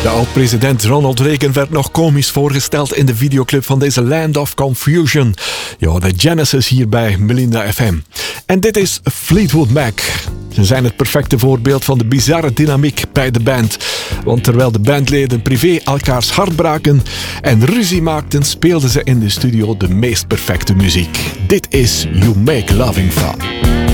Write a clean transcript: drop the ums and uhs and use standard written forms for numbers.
De oud-president Ronald Reagan werd nog komisch voorgesteld in de videoclip van deze Land of Confusion. Ja, de Genesis hier bij Melinda FM. En dit is Fleetwood Mac. Ze zijn het perfecte voorbeeld van de bizarre dynamiek bij de band. Want terwijl de bandleden privé elkaars hart braken en ruzie maakten, speelden ze in de studio de meest perfecte muziek. Dit is You Make Loving Fun.